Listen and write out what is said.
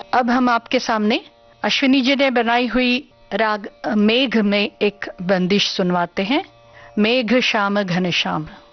अब हम आपके सामने अश्विनी जी ने बनाई हुई राग मेघ में एक बंदिश सुनवाते हैं। मेघ श्याम घनश्याम।